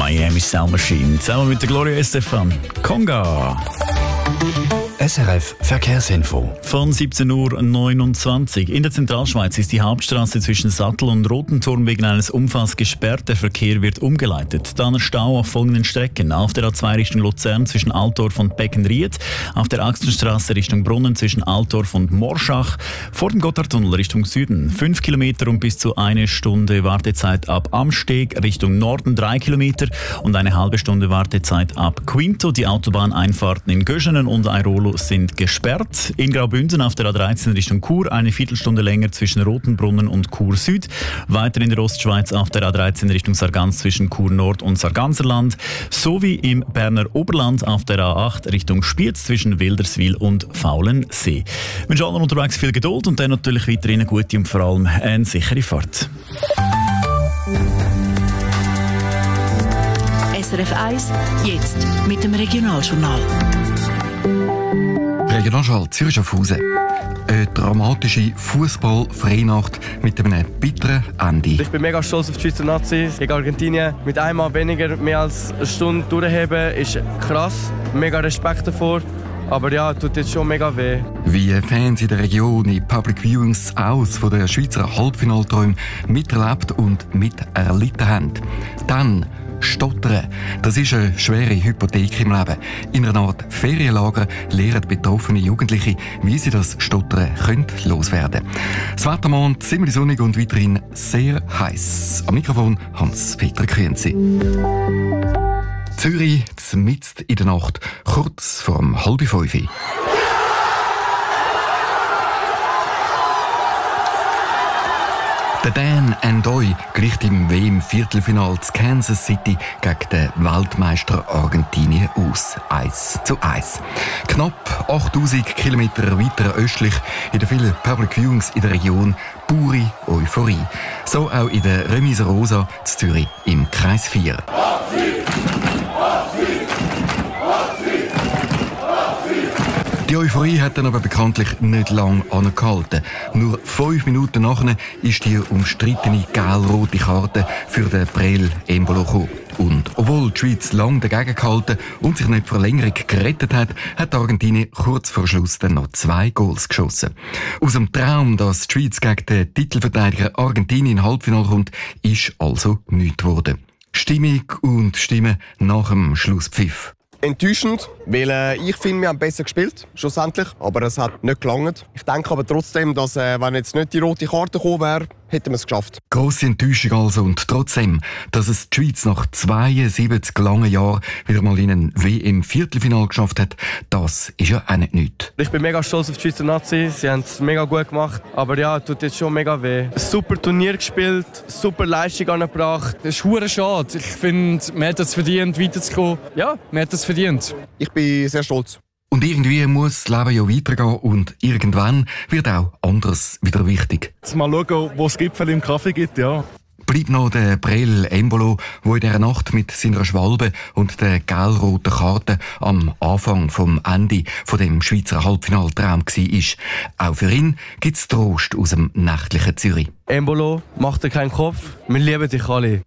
Miami Sound Machine. Zusammen mit der Gloria Estefan. Conga. SRF Verkehrsinfo. Von 17:29 Uhr. In der Zentralschweiz ist die Hauptstraße zwischen Sattel und Rotenturm wegen eines Unfalls gesperrt. Der Verkehr wird umgeleitet. Dann Stau auf folgenden Strecken. Auf der A2 Richtung Luzern zwischen Altdorf und Beckenried. Auf der Axtenstraße Richtung Brunnen zwischen Altdorf und Morschach. Vor dem Gotthardtunnel Richtung Süden 5 Kilometer und bis zu 1 Stunde Wartezeit ab Amsteg. Richtung Norden 3 Kilometer und eine halbe Stunde Wartezeit ab Quinto. Die Autobahneinfahrten in Göschenen und Airolo sind gesperrt. In Graubünden auf der A13 Richtung Chur eine Viertelstunde länger zwischen Rotenbrunnen und Chur Süd. Weiter in der Ostschweiz auf der A13 Richtung Sargans zwischen Chur Nord und Sarganserland. Sowie im Berner Oberland auf der A8 Richtung Spiez zwischen Wilderswil und Faulensee. Ich wünsche allen unterwegs viel Geduld und dann natürlich weiterhin eine gute und vor allem eine sichere Fahrt. SRF 1, jetzt mit dem Regionaljournal. Regionalschall Zürich-Schaffhausen. Eine dramatische Fußball-Freinacht mit einem bitteren Ende. Ich bin mega stolz auf die Schweizer Nazis. Gegen Argentinien mit einmal weniger mehr als eine Stunde durchheben ist krass. Mega Respekt davor. Aber ja, tut jetzt schon mega weh. Wie Fans in der Region in Public Viewings aus von der Schweizer Halbfinalträume miterlebt und miterlitten haben. Dann Stottern, das ist eine schwere Hypothek im Leben. In einer Art Ferienlager lernen betroffene Jugendliche, wie sie das Stottern loswerden können. Das Wetter morgen ziemlich sonnig und weiterhin sehr heiß. Am Mikrofon Hans-Peter Künzi. Zürich, mitten in der Nacht, kurz vor 4:30. Der Dan Ndoye gleicht im WM-Viertelfinale zu Kansas City gegen den Weltmeister Argentinien aus. 1:1. Knapp 8000 Kilometer weiter östlich, in den vielen Public Viewings in der Region, pure Euphorie. So auch in der Remise Rosa zu Zürich im Kreis 4. Die Euphorie hat dann aber bekanntlich nicht lange angehalten. Nur 5 Minuten nachher ist die umstrittene gelb-rote Karte für den Breel Embolo gekommen. Und obwohl die Schweiz lange dagegen gehalten und sich nicht vor Längerung gerettet hat, hat Argentinien kurz vor Schluss dann noch 2 Goals geschossen. Aus dem Traum, dass die Schweiz gegen den Titelverteidiger Argentinien in Halbfinale kommt, ist also nichts geworden. Stimmung und Stimmen nach dem Schlusspfiff. Enttäuschend, weil ich finde, wir haben besser gespielt, schlussendlich, aber es hat nicht gelangt. Ich denke aber trotzdem, dass wenn jetzt nicht die rote Karte gekommen wäre, hätten wir es geschafft. Grosse Enttäuschung also und trotzdem, dass es die Schweiz nach 72 langen Jahren wieder mal in ein WM-Viertelfinale geschafft hat, das ist ja auch nicht nichts. Ich bin mega stolz auf die Schweizer Nazis. Sie haben es mega gut gemacht. Aber ja, tut jetzt schon mega weh. Ein super Turnier gespielt, super Leistung angebracht. Das ist verdammt schade. Ich finde, man hat es verdient, weiterzukommen. Ja, man hat es verdient. Ich bin sehr stolz. Und irgendwie muss das Leben ja weitergehen und irgendwann wird auch anderes wieder wichtig. Jetzt mal schauen, wo es Gipfel im Kaffee gibt, ja. Bleibt noch der Breel Embolo, der in dieser Nacht mit seiner Schwalbe und der gelb-roten Karte am Anfang vom Ende von dem Schweizer Halbfinaltraum war. Auch für ihn gibt es Trost aus dem nächtlichen Zürich. Embolo, mach dir keinen Kopf. Wir lieben dich alle.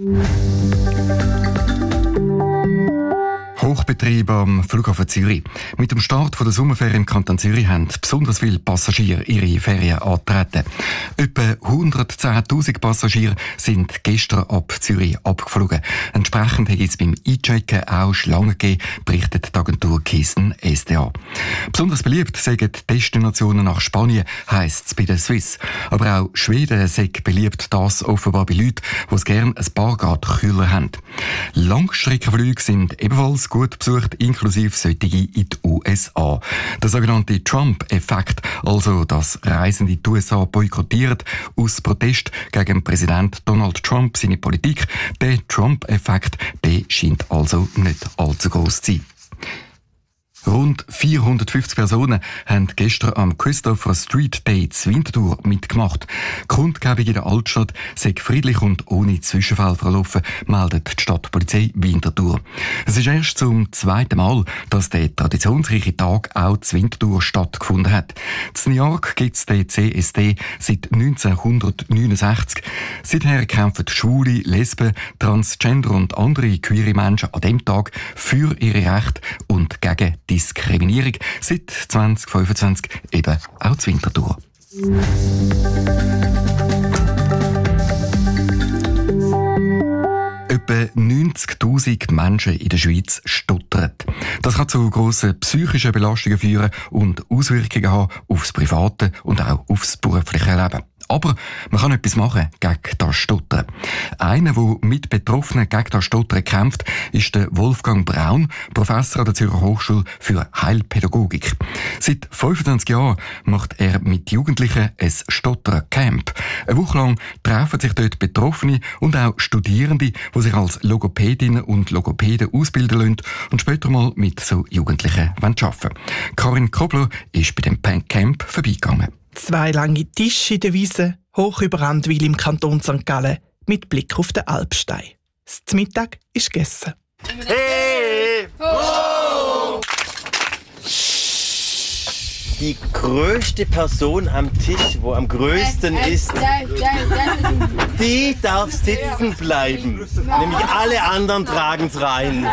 Hochbetrieb am Flughafen Zürich. Mit dem Start der Sommerferien im Kanton Zürich haben besonders viele Passagiere ihre Ferien angetreten. Etwa 110'000 Passagiere sind gestern ab Zürich abgeflogen. Entsprechend hat es beim Einchecken auch Schlangen gegeben, berichtet die Agentur Kesten SDA. Besonders beliebt sind Destinationen nach Spanien, heisst es bei der Swiss. Aber auch Schweden sind beliebt, das offenbar bei Leuten, die es gerne ein paar Grad kühler haben. Langstreckenflüge sind ebenfalls gut besucht, inklusive solche in die USA. Der sogenannte Trump-Effekt, also dass Reisende die USA boykottieren, aus Protest gegen Präsident Donald Trump seine Politik, der Trump-Effekt, der scheint also nicht allzu gross zu sein. Rund 450 Personen haben gestern am Christopher Street Day in Winterthur mitgemacht. Die Kundgebung in der Altstadt sei friedlich und ohne Zwischenfall verlaufen, meldet die Stadtpolizei Winterthur. Es ist erst zum zweiten Mal, dass der traditionsreiche Tag auch in Winterthur stattgefunden hat. In New York gibt es den CSD seit 1969. Seither kämpfen Schwule, Lesben, Transgender und andere queere Menschen an diesem Tag für ihre Rechte und gegen Diskriminierung. Seit 2025 eben auch in Winterthur. Etwa 90'000 Menschen in der Schweiz stottern. Das kann zu grossen psychischen Belastungen führen und Auswirkungen haben auf das private und auch auf das berufliche Leben. Aber man kann etwas machen gegen das Stottern. Einer, der mit Betroffenen gegen das Stottern kämpft, ist der Wolfgang Braun, Professor an der Zürcher Hochschule für Heilpädagogik. Seit 25 Jahren macht er mit Jugendlichen ein Stottern-Camp. Eine Woche lang treffen sich dort Betroffene und auch Studierende, die sich als Logopädinnen und Logopäden ausbilden lassen und später mal mit so Jugendlichen arbeiten wollen. Karin Kobler ist bei dem Camp vorbeigegangen. 2 lange Tische in der Wiese, hoch über Randwil im Kanton St. Gallen, mit Blick auf den Alpstein. Das Mittag ist gegessen. Hey! Oh! Die größte Person am Tisch, wo am größten ist, die darf sitzen bleiben. Nämlich alle anderen tragen's rein.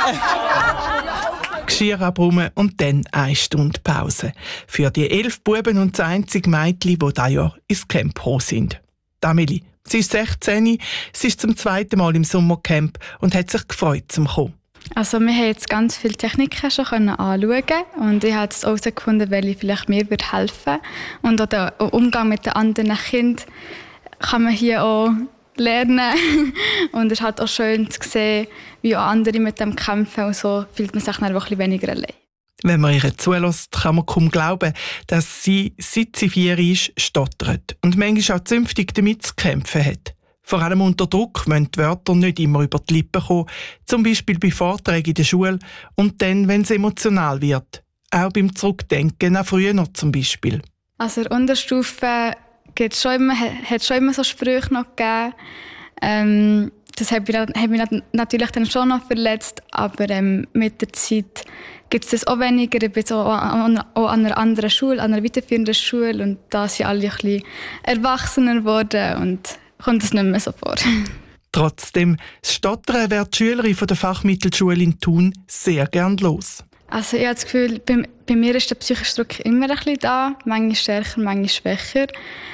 Geschirr abräumen und dann 1 Stunde Pause. Für die 11 Buben und das einzige Mädchen, die dieses Jahr ins Camp gekommen sind. Amelie, sie ist 16, sie ist zum 2. Mal im Sommercamp und hat sich gefreut zum Kommen. Also wir haben jetzt ganz viele Techniken schon anschauen und ich habe jetzt herausgefunden, welche vielleicht mir helfen würde. Und auch der Umgang mit den anderen Kindern kann man hier auch lernen. Und es ist halt auch schön zu sehen, wie auch andere mit dem kämpfen und so fühlt man sich dann auch ein bisschen weniger allein. Wenn man ihr zulässt, kann man kaum glauben, dass sie, seit sie 4 ist, stottert und manchmal auch zünftig damit zu kämpfen hat. Vor allem unter Druck müssen die Wörter nicht immer über die Lippen kommen, zum Beispiel bei Vorträgen in der Schule und dann, wenn es emotional wird. Auch beim Zurückdenken an früher noch zum Beispiel. Also in der Unterstufe hat es schon immer so Sprüche noch gegeben. Das hat mich natürlich dann schon noch verletzt, aber mit der Zeit gibt es das auch weniger. Ich bin so auch an einer anderen Schule, an einer weiterführenden Schule und da sind alle ein bisschen erwachsener geworden und kommt es nicht mehr so vor. Trotzdem, das Stottern wird die Schülerin von der Fachmittelschule in Thun sehr gern los. Also ich habe das Gefühl, bei mir ist der psychische Druck immer ein bisschen da, manchmal stärker, manchmal schwächer.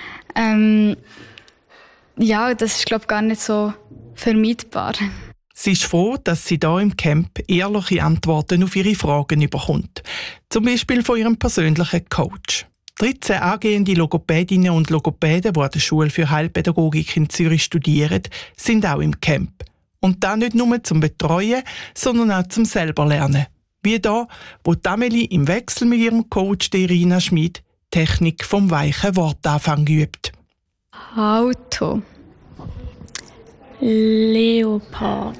Ja, das ist, glaube ich, gar nicht so vermeidbar. Sie ist froh, dass sie hier im Camp ehrliche Antworten auf ihre Fragen bekommt. Zum Beispiel von ihrem persönlichen Coach. 13 angehende Logopädinnen und Logopäden, die an der Schule für Heilpädagogik in Zürich studieren, sind auch im Camp. Und das nicht nur zum Betreuen, sondern auch zum selber Lernen. Wie da, wo Amelie im Wechsel mit ihrem Coach Irina Schmid Technik vom weichen Wortanfang übt. Auto. Leopard.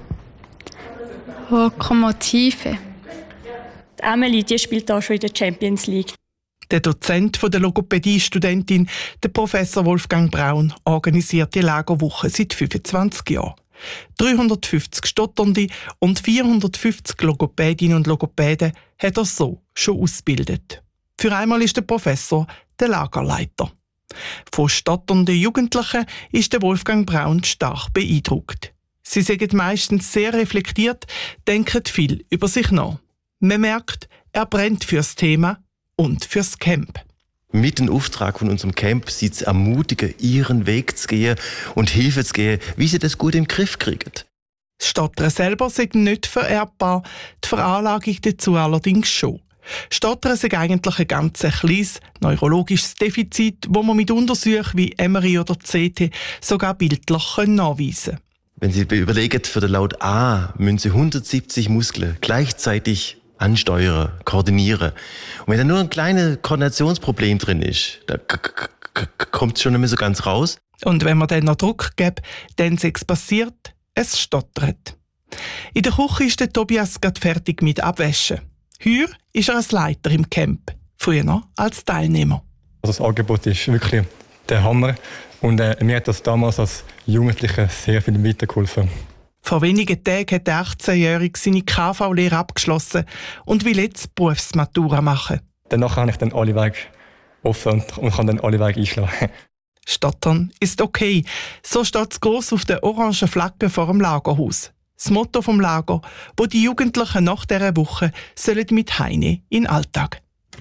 Lokomotive. Die Amelie, die spielt auch schon in der Champions League. Der Dozent der Logopädie-Studentin, der Professor Wolfgang Braun, organisiert die Lagerwoche seit 25 Jahren. 350 Stotternde und 450 Logopädinnen und Logopäden hat er so schon ausgebildet. Für einmal ist der Professor der Lagerleiter. Von stotternden Jugendlichen ist der Wolfgang Braun stark beeindruckt. Sie sind meistens sehr reflektiert, denken viel über sich nach. Man merkt, er brennt fürs Thema und fürs Camp. Mit dem Auftrag von unserem Camp sie zu ermutigen, ihren Weg zu gehen und Hilfe zu geben, wie sie das gut im Griff kriegen. Das Stottern selber sei nicht vererbbar, die Veranlagung dazu allerdings schon. Stottern ist eigentlich ein ganz kleines neurologisches Defizit, das man mit Untersuchungen wie MRI oder CT sogar bildlich nachweisen kann. Wenn Sie überlegen, für den Laut A müssen Sie 170 Muskeln gleichzeitig ansteuern, koordinieren. Und wenn da nur ein kleines Koordinationsproblem drin ist, da kommt es schon nicht mehr so ganz raus. Und wenn man dann noch Druck gibt, dann ist es passiert, es stottert. In der Küche ist der Tobias gerade fertig mit Abwaschen. Heuer ist er als Leiter im Camp, früher noch als Teilnehmer. Also das Angebot ist wirklich der Hammer und mir hat das damals als Jugendlicher sehr viel weitergeholfen. Vor wenigen Tagen hat der 18-Jährige seine KV-Lehre abgeschlossen und will jetzt Berufsmatura machen. Danach habe ich dann alle Wege offen und kann dann alle Wege einschlagen. Stottern ist okay. So steht es gross auf der orangen Flagge vor dem Lagerhaus. Das Motto vom Lager, wo die Jugendlichen nach dieser Woche sollen mit heine in den Alltag.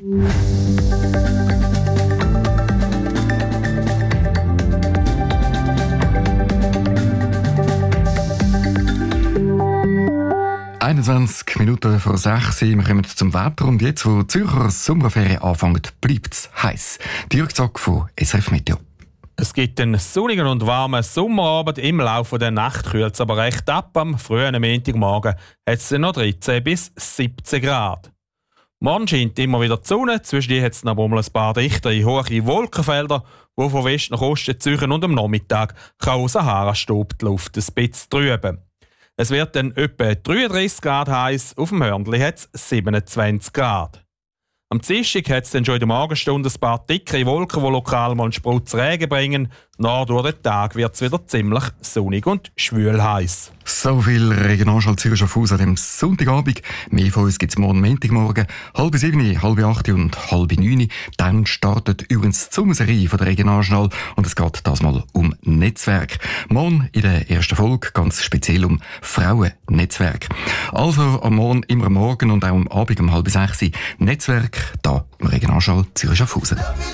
Minuten vor 6 Uhr. Wir kommen zum Wetter und jetzt, wo die Zürcher Sommerferien anfangen, bleibt es heiß. Dirk Zock von SRF Meteo. Es gibt einen sonnigen und warmen Sommerabend. Im Laufe der Nacht kühlt es aber recht ab. Am frühen Montagmorgen hat es noch 13 bis 17 Grad. Morgen scheint immer wieder die Sonne. Zwischendurch hat es noch ein paar dichtere, hohe Wolkenfelder, die von West nach Osten ziehen und am Nachmittag kann aus Sahara-Staub die Luft ein bisschen trüben. Es wird dann etwa 33 Grad heiß, auf dem Hörnli hat es 27 Grad. Am Dienstag hat es dann schon in der Morgenstunde ein paar dickere Wolken, die lokal mal einen Sprutz Regen bringen. Nach durch den Tag wird es wieder ziemlich sonnig und schwül heiß. So viel Regionalschau Zürich auf Haus an dem Sonntagabend. Mehr von uns gibt es morgen Montagmorgen, 6:30, 7:30 und 8:30. Dann startet übrigens die Sommerserie von der Regionalschau und es geht das mal um Netzwerk. Morgen in der ersten Folge ganz speziell um Frauennetzwerk. Also am Morgen, immer am Morgen und auch am Abend um 5:30 Netzwerk, da im Regionalschau Zürich auf Hause.